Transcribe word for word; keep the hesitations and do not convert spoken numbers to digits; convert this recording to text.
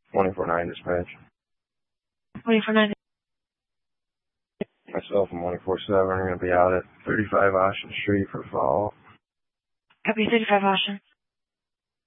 twenty-four nine dispatch. twenty-four nine. Myself and one four seven are going to be out at thirty-five Ocean Street for follow. Copy thirty-five Ocean.